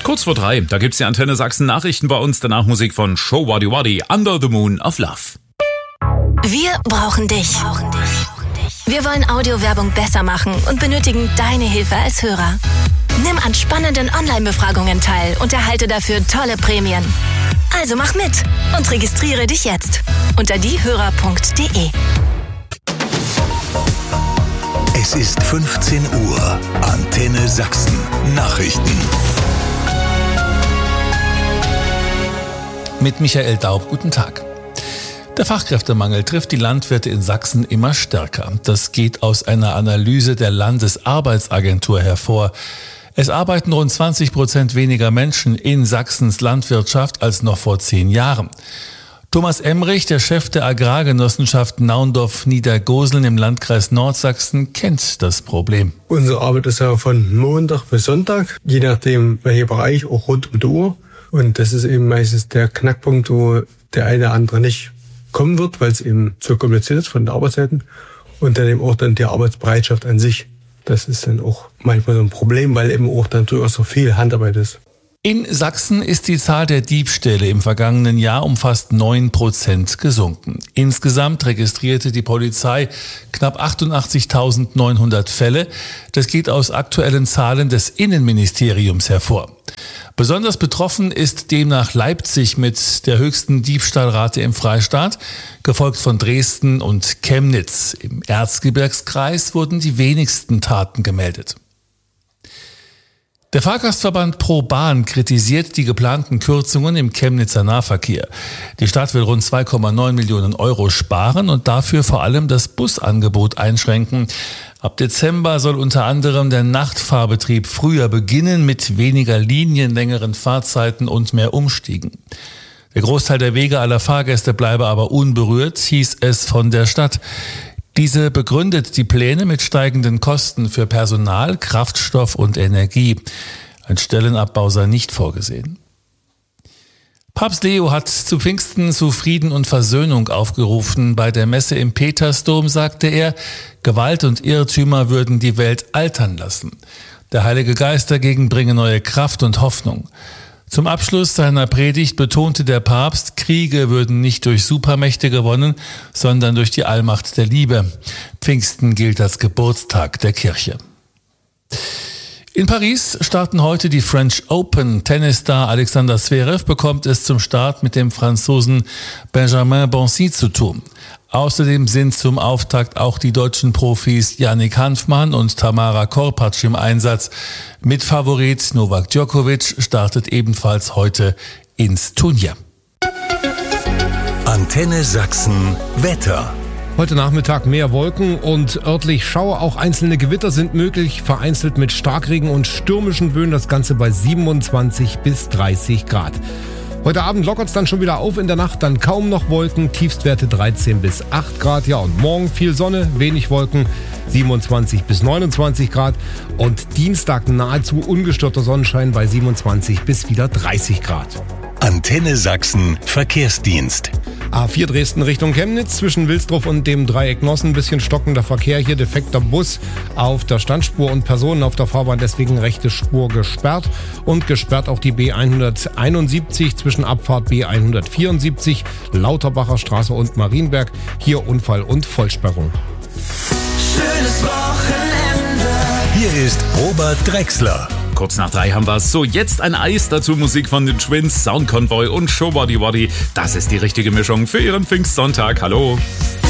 Kurz vor 3, da gibt's die Antenne Sachsen Nachrichten bei uns, danach Musik von Show Waddy Waddy, Under the Moon of Love. Wir brauchen dich. Wir wollen Audiowerbung besser machen und benötigen deine Hilfe als Hörer. Nimm an spannenden Online-Befragungen teil und erhalte dafür tolle Prämien. Also mach mit und registriere dich jetzt unter diehörer.de. Es ist 15 Uhr. Antenne Sachsen. Nachrichten. Mit Michael Daub, guten Tag. Der Fachkräftemangel trifft die Landwirte in Sachsen immer stärker. Das geht aus einer Analyse der Landesarbeitsagentur hervor. Es arbeiten rund 20% weniger Menschen in Sachsens Landwirtschaft als noch vor 10 Jahren. Thomas Emrich, der Chef der Agrargenossenschaft Naundorf-Niedergoseln im Landkreis Nordsachsen, kennt das Problem. Unsere Arbeit ist ja von Montag bis Sonntag, je nachdem welcher Bereich, auch rund um die Uhr. Und das ist eben meistens der Knackpunkt, wo der eine oder andere nicht kommen wird, weil es eben zu kompliziert ist von den Arbeitszeiten. Und dann eben auch dann die Arbeitsbereitschaft an sich. Das ist dann auch manchmal so ein Problem, weil eben auch dann durchaus so viel Handarbeit ist. In Sachsen ist die Zahl der Diebstähle im vergangenen Jahr um fast 9% gesunken. Insgesamt registrierte die Polizei knapp 88.900 Fälle. Das geht aus aktuellen Zahlen des Innenministeriums hervor. Besonders betroffen ist demnach Leipzig mit der höchsten Diebstahlrate im Freistaat, gefolgt von Dresden und Chemnitz. Im Erzgebirgskreis wurden die wenigsten Taten gemeldet. Der Fahrgastverband ProBahn kritisiert die geplanten Kürzungen im Chemnitzer Nahverkehr. Die Stadt will rund 2,9 Millionen Euro sparen und dafür vor allem das Busangebot einschränken. Ab Dezember soll unter anderem der Nachtfahrbetrieb früher beginnen mit weniger Linien, längeren Fahrzeiten und mehr Umstiegen. Der Großteil der Wege aller Fahrgäste bleibe aber unberührt, hieß es von der Stadt. Diese begründet die Pläne mit steigenden Kosten für Personal, Kraftstoff und Energie. Ein Stellenabbau sei nicht vorgesehen. Papst Leo hat zu Pfingsten zu Frieden und Versöhnung aufgerufen. Bei der Messe im Petersdom sagte er, Gewalt und Irrtümer würden die Welt altern lassen. Der Heilige Geist dagegen bringe neue Kraft und Hoffnung. Zum Abschluss seiner Predigt betonte der Papst, Kriege würden nicht durch Supermächte gewonnen, sondern durch die Allmacht der Liebe. Pfingsten gilt als Geburtstag der Kirche. In Paris starten heute die French Open. Tennisstar Alexander Zverev bekommt es zum Start mit dem Franzosen Benjamin Bonzi zu tun. Außerdem sind zum Auftakt auch die deutschen Profis Yannick Hanfmann und Tamara Korpatsch im Einsatz. Mitfavorit Novak Djokovic startet ebenfalls heute ins Turnier. Antenne Sachsen Wetter. Heute Nachmittag mehr Wolken und örtlich Schauer, auch einzelne Gewitter sind möglich, vereinzelt mit Starkregen und stürmischen Böen, das Ganze bei 27 bis 30 Grad. Heute Abend lockert es dann schon wieder auf, in der Nacht dann kaum noch Wolken, Tiefstwerte 13 bis 8 Grad. Ja, und morgen viel Sonne, wenig Wolken, 27 bis 29 Grad. Und Dienstag nahezu ungestörter Sonnenschein bei 27 bis wieder 30 Grad. Antenne Sachsen Verkehrsdienst. A4 Dresden Richtung Chemnitz, zwischen Wilsdruff und dem Dreieck Nossen, bisschen stockender Verkehr hier, defekter Bus auf der Standspur und Personen auf der Fahrbahn, deswegen rechte Spur gesperrt. Und gesperrt auch die B171 zwischen Abfahrt B174, Lauterbacher Straße und Marienberg, hier Unfall und Vollsperrung. Schönes Wochenende. Hier ist Robert Drechsler. Kurz nach 3 haben wir's. So, jetzt ein Eis, dazu Musik von den Twins, Soundconvoy und Show Waddy Waddy. Das ist die richtige Mischung für Ihren Pfingstsonntag. Hallo.